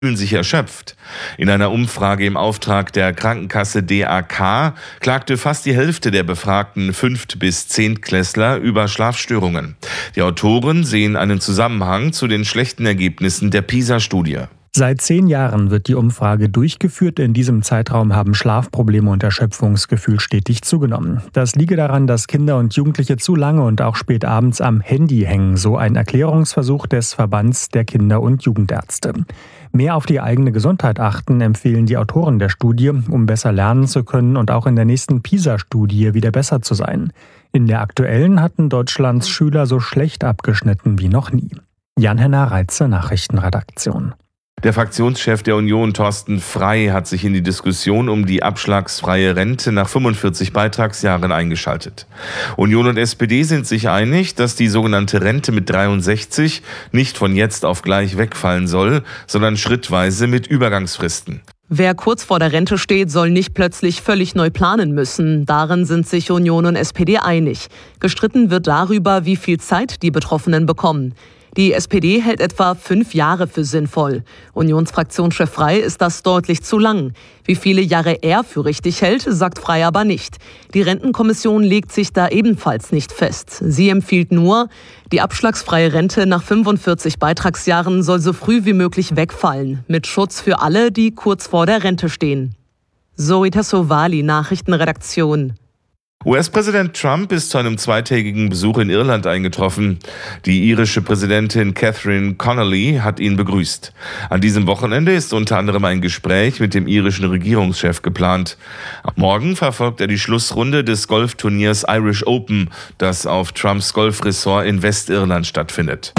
fühlen sich erschöpft. In einer Umfrage im Auftrag der Krankenkasse DAK klagte fast die Hälfte der befragten 5. bis 10. Klässler über Schlafstörungen. Die Autoren sehen einen Zusammenhang zu den schlechten Ergebnissen der PISA-Studie. Seit 10 Jahren wird die Umfrage durchgeführt. In diesem Zeitraum haben Schlafprobleme und Erschöpfungsgefühl stetig zugenommen. Das liege daran, dass Kinder und Jugendliche zu lange und auch spät abends am Handy hängen, so ein Erklärungsversuch des Verbands der Kinder- und Jugendärzte. Mehr auf die eigene Gesundheit achten, empfehlen die Autoren der Studie, um besser lernen zu können und auch in der nächsten PISA-Studie wieder besser zu sein. In der aktuellen hatten Deutschlands Schüler so schlecht abgeschnitten wie noch nie. Jan-Henner Reitze, Nachrichtenredaktion. Der Fraktionschef der Union, Thorsten Frey, hat sich in die Diskussion um die abschlagsfreie Rente nach 45 Beitragsjahren eingeschaltet. Union und SPD sind sich einig, dass die sogenannte Rente mit 63 nicht von jetzt auf gleich wegfallen soll, sondern schrittweise mit Übergangsfristen. Wer kurz vor der Rente steht, soll nicht plötzlich völlig neu planen müssen. Darin sind sich Union und SPD einig. Gestritten wird darüber, wie viel Zeit die Betroffenen bekommen. Die SPD hält etwa 5 Jahre für sinnvoll. Unionsfraktionschef Frey ist das deutlich zu lang. Wie viele Jahre er für richtig hält, sagt Frey aber nicht. Die Rentenkommission legt sich da ebenfalls nicht fest. Sie empfiehlt nur, die abschlagsfreie Rente nach 45 Beitragsjahren soll so früh wie möglich wegfallen, mit Schutz für alle, die kurz vor der Rente stehen. Zoe Tassovali, Nachrichtenredaktion. US-Präsident Trump ist zu einem 2-tägigen Besuch in Irland eingetroffen. Die irische Präsidentin Catherine Connolly hat ihn begrüßt. An diesem Wochenende ist unter anderem ein Gespräch mit dem irischen Regierungschef geplant. Morgen verfolgt er die Schlussrunde des Golfturniers Irish Open, das auf Trumps Golfresort in Westirland stattfindet.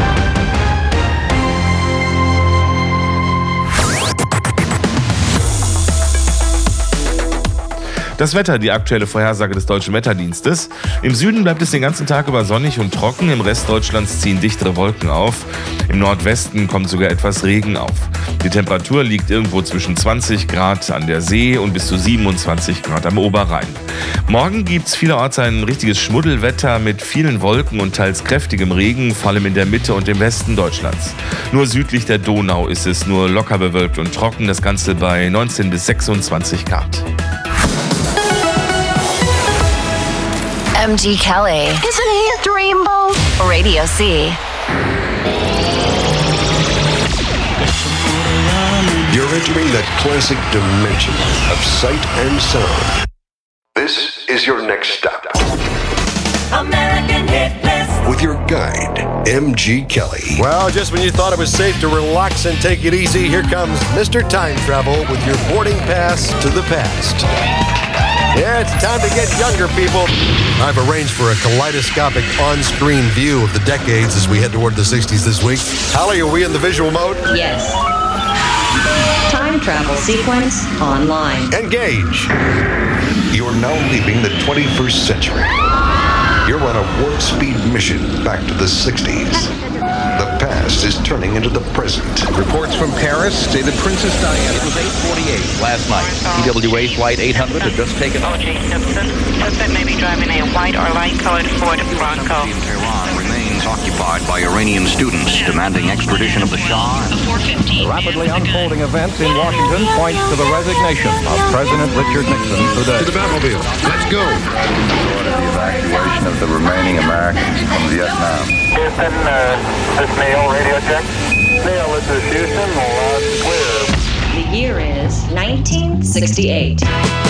Das Wetter, die aktuelle Vorhersage des Deutschen Wetterdienstes. Im Süden bleibt es den ganzen Tag über sonnig und trocken. Im Rest Deutschlands ziehen dichtere Wolken auf. Im Nordwesten kommt sogar etwas Regen auf. Die Temperatur liegt irgendwo zwischen 20 Grad an der See und bis zu 27 Grad am Oberrhein. Morgen gibt es vielerorts ein richtiges Schmuddelwetter mit vielen Wolken und teils kräftigem Regen, vor allem in der Mitte und im Westen Deutschlands. Nur südlich der Donau ist es nur locker bewölkt und trocken, das Ganze bei 19 bis 26 Grad. MG Kelly. Isn't he a dreamboat? Radio C. You're entering that classic dimension of sight and sound. This is your next stop. American Hit List. With your guide, MG Kelly. Well, just when you thought it was safe to relax and take it easy, here comes Mr. Time Travel with your boarding pass to the past. Yeah, it's time to get younger, people. I've arranged for a kaleidoscopic on-screen view of the decades as we head toward the 60s this week. Holly, are we in the visual mode? Yes. Time travel sequence online. Engage. You're now leaving the 21st century. You're on a warp speed mission back to the 60s. The past is turning into the present. Reports from Paris say that Princess Diana... It was 8:48 last night. TWA Flight 800 had just taken off. O.J. Simpson, suspect may be driving a white or light-colored Ford Bronco. Tehran remains occupied by Iranian students demanding extradition of the Shah. The rapidly unfolding events in Washington point to the resignation of President Richard Nixon today. To the Batmobile. Let's go. The evacuation of the remaining Americans from Vietnam. Houston, this Neil, radio check. Neil, this is Houston, loud and clear. The year is 1968.